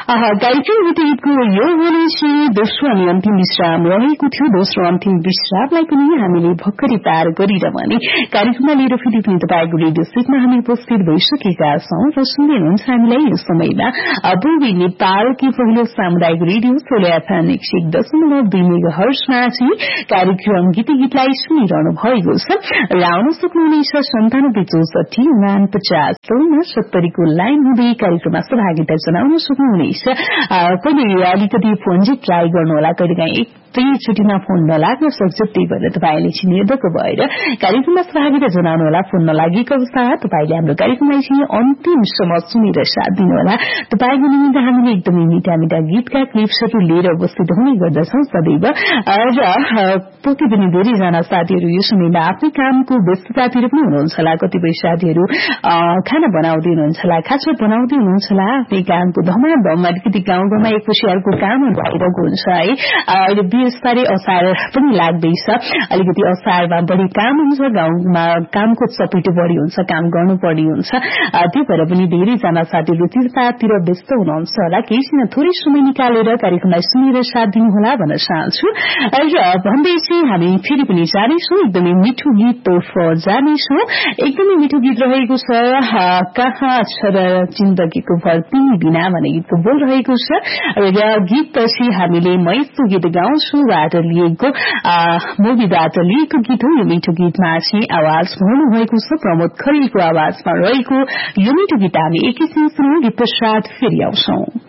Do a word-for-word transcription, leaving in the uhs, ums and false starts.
कार्यक्रम गीतको यो भने चाहिँ दोस्रो अनि अन्तिम विश्राम रहेको थियो। दोस्रो अन्तिम विश्रामलाई पनि हामीले भर्खरै पार गरेर भने कार्यक्रममा लिएर फेरि पनि तपाईँको रेडियो सेटमा हामी उपस्थित भइसकेका छौं र सुन्दै हुनुहुन्छ हामीलाई यो समयमा पूर्वी नेपालकी पहिलो सामुदायिक रेडियो सोले एफएम एक सय एक दशमलव दुई मेगा हर्जमा चाहिँ कार्यक्रम गीत गीतलाई सुनिरहनु भएको छ र आउन सक्नुहुनेछ सन्तानब्बे चौसठी उनान पचास चौन्न सत्तरीको लाइन हुँदै कार्यक्रममा सहभागिता जनाउन सक्नुहुनेछ। कहिले अलिकति फोन चाहिँ ट्राई गर्नुहोला, कहिलेकाहीँ एकैचोटिमा फोन नलाग्न सक्छ, त्यही भएर तपाईँले चाहिँ निर्धक भएर कार्यक्रममा सहभागिता जनाउनुहोला। फोन नलागेको अवस्थामा तपाईँले हाम्रो कार्यक्रमलाई चाहिँ अन्तिमसम्म सुनेर साथ दिनुहोला। तपाईँको निमित्त हामीले एकदमै मिठा मिठा गीतका क्लिप्सहरू लिएर उपस्थित हुने गर्दछौं सदैव र पक्कै पनि धेरैजना साथीहरू यो समयमा आफ्नै कामको व्यस्ततातिर पनि हुनुहुन्छ होला। कतिपय साथीहरू खाना बनाउँदै हुनुहुन्छ होला, खाजा बनाउँदै हुनुहुन्छ होला, आफ्नै कामको धमाधम अलिकति गाउँ गाउँमा एक खुसियारको कामहरू भइरहेको हुन्छ है। अहिले बिस्तारै असार पनि लाग्दैछ, अलिकति असारमा बढी काम हुन्छ, गाउँमा कामको चपेटो बढी हुन्छ, काम गर्नुपर्ने हुन्छ। त्यो भएर पनि धेरैजना साथीहरू तीर्थातिर व्यस्त हुनुहुन्छ होला। केही छैन, थोरै समय निकालेर कार्यक्रमलाई सुनेर साथ दिनुहोला भन्न चाहन्छु र भन्दै चाहिँ हामी फेरि पनि जानेछौँ एकदमै मिठो गीततर्फ जानेछौँ। एकदमै मिठो गीत रहेको छ कहाँ छ र जिन्दगीको भर तिमी बिना भन्ने गीतको बोल रहेको छ र गीतपछि हामीले मैसो गीत गाउँछुबाट लिएको मुभीबाट लिएको गीत हो। यो मिठो गीतमा चाहिँ आवाज भर्नु भएको छ प्रमोद खरेलको आवाजमा रहेको यो मिठो गीत हामी एकैछिन सुनौँ। गीत पश्चात फेरि आउँछौं।